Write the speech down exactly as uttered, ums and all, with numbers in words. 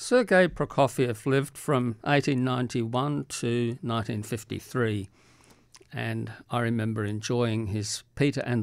Sergei Prokofiev lived from eighteen ninety-one to nineteen fifty-three, and I remember enjoying his Peter and